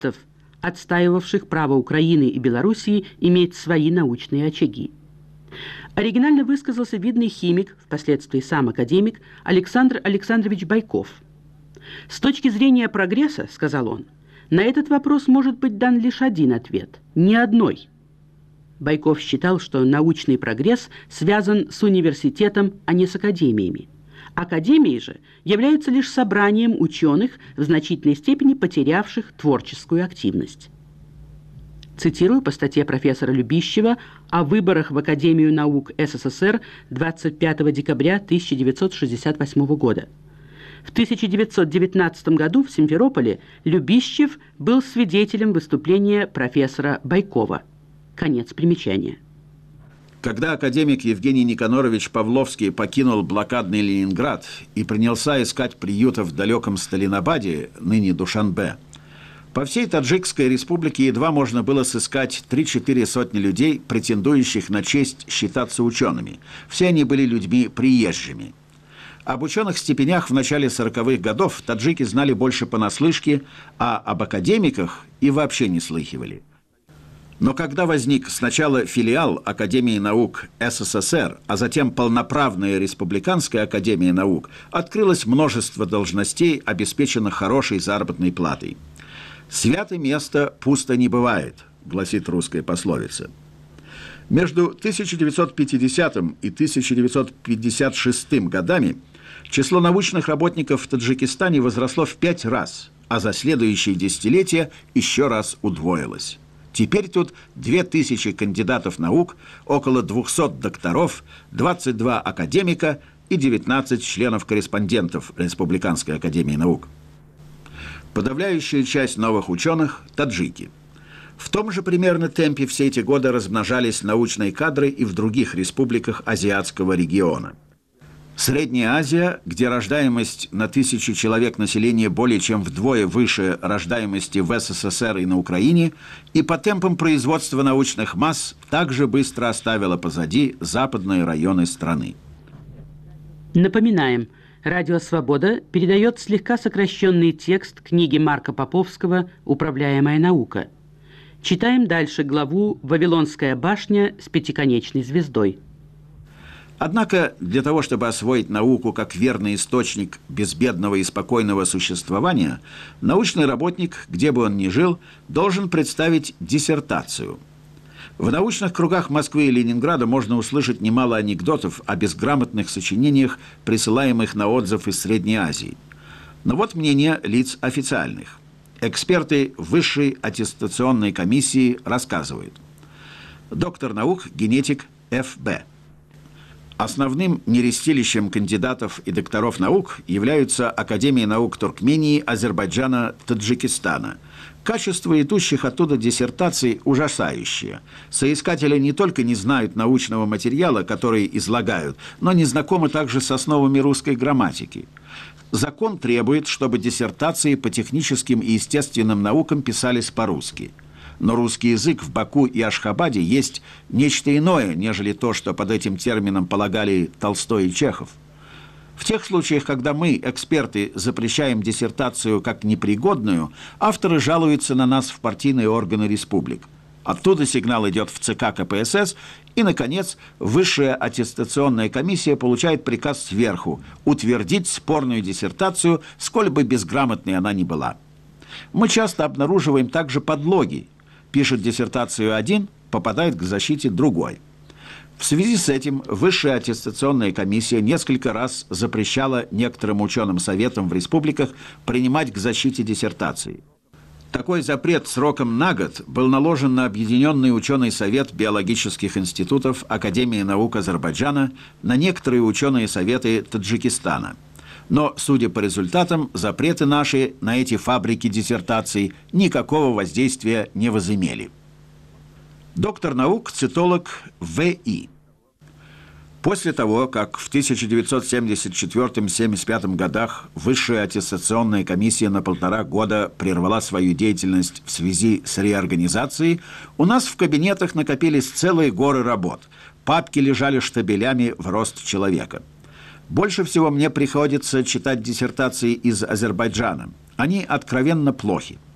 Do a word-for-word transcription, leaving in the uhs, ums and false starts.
отстаивавших право Украины и Белоруссии иметь свои научные очаги. Оригинально высказался видный химик, впоследствии сам академик, Александр Александрович Байков. «С точки зрения прогресса, — сказал он, — на этот вопрос может быть дан лишь один ответ – ни одной». Байков считал, что научный прогресс связан с университетом, а не с академиями. Академии же являются лишь собранием ученых, в значительной степени потерявших творческую активность. Цитирую по статье профессора Любищева о выборах в Академию наук СССР двадцать пятого декабря тысяча девятьсот шестьдесят восьмого года. В тысяча девятьсот девятнадцатом году в Симферополе Любищев был свидетелем выступления профессора Байкова. Конец примечания. Когда академик Евгений Никанорович Павловский покинул блокадный Ленинград и принялся искать приюта в далеком Сталинабаде, ныне Душанбе, по всей Таджикской республике едва можно было сыскать три-четыре сотни людей, претендующих на честь считаться учеными. Все они были людьми приезжими. Об ученых степенях в начале сороковых годов таджики знали больше понаслышке, а об академиках и вообще не слыхивали. Но когда возник сначала филиал Академии наук СССР, а затем полноправная Республиканская академия наук, открылось множество должностей, обеспеченных хорошей заработной платой. «Свято место пусто не бывает», гласит русская пословица. Между тысяча девятьсот пятидесятым и тысяча девятьсот пятьдесят шестым годами число научных работников в Таджикистане возросло в пять раз, а за следующие десятилетия еще раз удвоилось. Теперь тут две тысячи кандидатов наук, около двухсот докторов, двадцать два академика и девятнадцать членов-корреспондентов Республиканской академии наук. Подавляющая часть новых ученых – таджики. В том же примерно темпе все эти годы размножались научные кадры и в других республиках азиатского региона. Средняя Азия, где рождаемость на тысячу человек населения более чем вдвое выше рождаемости в СССР и на Украине, и по темпам производства научных масс также быстро оставила позади западные районы страны. Напоминаем, Радио «Свобода» передает слегка сокращенный текст книги Марка Поповского «Управляемая наука». Читаем дальше главу «Вавилонская башня с пятиконечной звездой». Однако для того, чтобы освоить науку как верный источник безбедного и спокойного существования, научный работник, где бы он ни жил, должен представить диссертацию. В научных кругах Москвы и Ленинграда можно услышать немало анекдотов о безграмотных сочинениях, присылаемых на отзыв из Средней Азии. Но вот мнение лиц официальных. Эксперты Высшей аттестационной комиссии рассказывают. Доктор наук, генетик Ф Б Основным нерестилищем кандидатов и докторов наук являются Академии наук Туркмении, Азербайджана, Таджикистана. Качество идущих оттуда диссертаций ужасающее. Соискатели не только не знают научного материала, который излагают, но не знакомы также с основами русской грамматики. Закон требует, чтобы диссертации по техническим и естественным наукам писались по-русски. Но русский язык в Баку и Ашхабаде есть нечто иное, нежели то, что под этим термином полагали Толстой и Чехов. В тех случаях, когда мы, эксперты, запрещаем диссертацию как непригодную, авторы жалуются на нас в партийные органы республик. Оттуда сигнал идет в ЦК ка пэ эс эс, и, наконец, Высшая аттестационная комиссия получает приказ сверху утвердить спорную диссертацию, сколь бы безграмотной она ни была. Мы часто обнаруживаем также подлоги. Пишет диссертацию один, попадает к защите другой. В связи с этим Высшая аттестационная комиссия несколько раз запрещала некоторым ученым советам в республиках принимать к защите диссертации. Такой запрет сроком на год был наложен на Объединенный ученый совет биологических институтов Академии наук Азербайджана, на некоторые ученые советы Таджикистана. Но, судя по результатам, запреты наши на эти фабрики диссертаций никакого воздействия не возымели. Доктор наук, цитолог В И После того, как в тысяча девятьсот семьдесят четвёртом — семьдесят пятом годах Высшая аттестационная комиссия на полтора года прервала свою деятельность в связи с реорганизацией, у нас в кабинетах накопились целые горы работ. Папки лежали штабелями в рост человека. Больше всего мне приходится читать диссертации из Азербайджана. Они откровенно плохи.